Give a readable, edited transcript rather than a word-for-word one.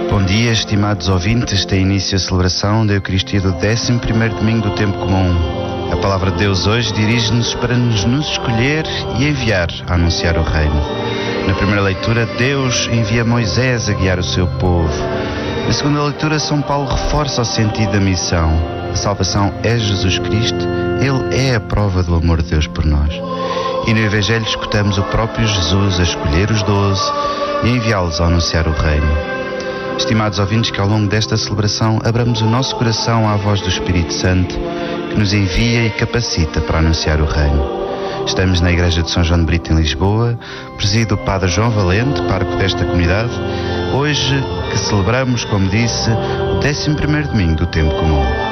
Bom dia, estimados ouvintes. Tem início a celebração da Eucaristia do 11º domingo do Tempo Comum. A palavra de Deus hoje dirige-nos para nos escolher e enviar a anunciar o Reino. Na primeira leitura, Deus envia Moisés a guiar o seu povo. Na segunda leitura, São Paulo reforça o sentido da missão. A salvação é Jesus Cristo. Ele é a prova do amor de Deus por nós. E no Evangelho escutamos o próprio Jesus a escolher os 12 e enviá-los a anunciar o Reino. Estimados ouvintes, que ao longo desta celebração abramos o nosso coração à voz do Espírito Santo, que nos envia e capacita para anunciar o Reino. Estamos na Igreja de São João de Brito, em Lisboa, presido o Padre João Valente, pároco desta comunidade, hoje que celebramos, como disse, o 11º domingo do Tempo Comum.